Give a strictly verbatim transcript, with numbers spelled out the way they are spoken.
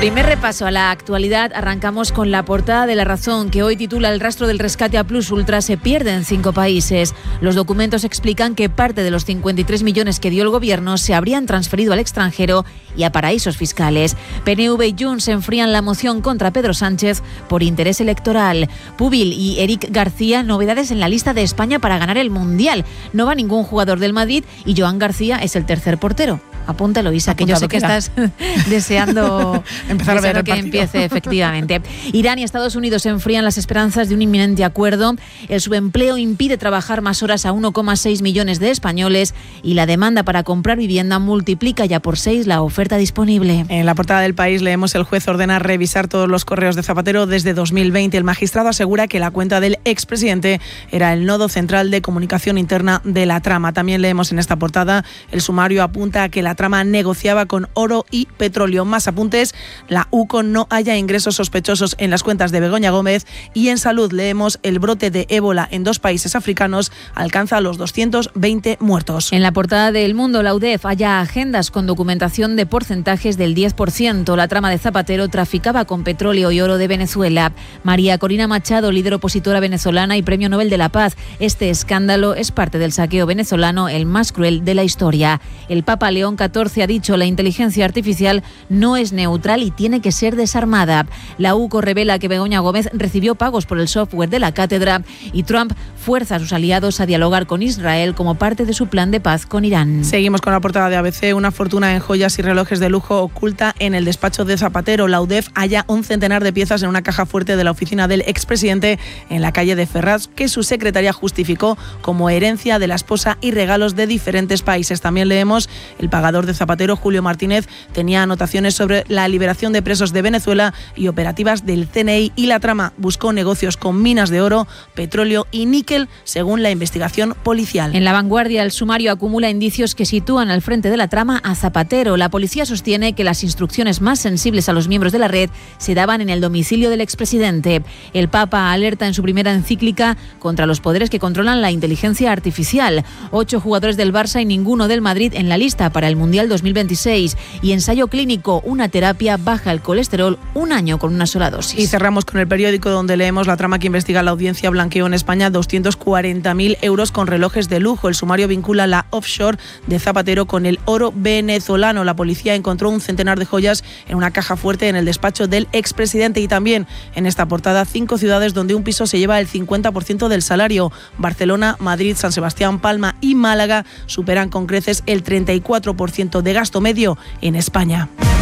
Primer repaso a la actualidad. Arrancamos con la portada de La Razón, que hoy titula El rastro del rescate a Plus Ultra se pierde en cinco países. Los documentos explican que parte de los cincuenta y tres millones que dio el gobierno se habrían transferido al extranjero y a paraísos fiscales. P N V y Junts enfrían la moción contra Pedro Sánchez por interés electoral. Pubil y Eric García, novedades en la lista de España para ganar el Mundial. No va ningún jugador del Madrid y Joan García es el tercer portero. Apúntalo, Isa, que yo sé que queda. estás deseando, Empezar deseando a ver el que partido. empiece, efectivamente. Irán y Estados Unidos enfrían las esperanzas de un inminente acuerdo. El subempleo impide trabajar más horas a uno coma seis millones de españoles y la demanda para comprar vivienda multiplica ya por seis la oferta disponible. En la portada del País leemos: el juez ordena revisar todos los correos de Zapatero desde dos mil veinte. El magistrado asegura que la cuenta del expresidente era el nodo central de comunicación interna de la trama. También leemos en esta portada: el sumario apunta a que la trama negociaba con oro y petróleo. Más apuntes: la UCO no halla ingresos sospechosos en las cuentas de Begoña Gómez. Y en salud leemos: el brote de ébola en dos países africanos alcanza los doscientos veinte muertos. En la portada de El Mundo, la U D E F halla agendas con documentación de porcentajes del diez por ciento. La trama de Zapatero traficaba con petróleo y oro de Venezuela. María Corina Machado, líder opositora venezolana y Premio Nobel de la Paz. Este escándalo es parte del saqueo venezolano, el más cruel de la historia. El Papa León catorce ha dicho: la inteligencia artificial no es neutral y tiene que ser desarmada. La UCO revela que Begoña Gómez recibió pagos por el software de la cátedra y Trump fuerza a sus aliados a dialogar con Israel como parte de su plan de paz con Irán. Seguimos con la portada de A B C. Una fortuna en joyas y relojes de lujo oculta en el despacho de Zapatero. La U D E F halla un centenar de piezas en una caja fuerte de la oficina del expresidente en la calle de Ferraz, que su secretaria justificó como herencia de la esposa y regalos de diferentes países. También leemos: el pagador de Zapatero, Julio Martínez, tenía anotaciones sobre la liberación de presos de Venezuela y operativas del C N I, y la trama buscó negocios con minas de oro, petróleo y níquel, según la investigación policial. En La Vanguardia, el sumario acumula indicios que sitúan al frente de la trama a Zapatero. La policía sostiene que las instrucciones más sensibles a los miembros de la red se daban en el domicilio del expresidente. El Papa alerta en su primera encíclica contra los poderes que controlan la inteligencia artificial. Ocho jugadores del Barça y ninguno del Madrid en la lista para el Mundial dos mil veintiséis. Y ensayo clínico: una terapia baja el colesterol un año con una sola dosis. Y cerramos con El Periódico, donde leemos: la trama que investiga la audiencia blanqueó en España doscientos cuarenta mil euros con relojes de lujo. El sumario vincula la offshore de Zapatero con el oro venezolano. La policía encontró un centenar de joyas en una caja fuerte en el despacho del expresidente. Y también en esta portada: cinco ciudades donde un piso se lleva el cincuenta por ciento del salario. Barcelona, Madrid, San Sebastián, Palma y Málaga superan con creces el treinta y cuatro por ciento de gasto medio en España.